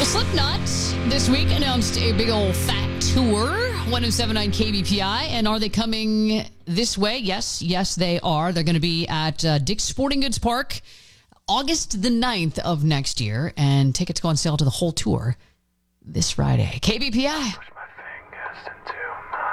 Slipknot this week announced a big old fat tour, 107.9 KBPI. And are they coming this way? Yes, they are. They're going to be at Dick's Sporting Goods Park August the 9th of next year. And tickets go on sale to the whole tour this Friday. KBPI. Push my fingers into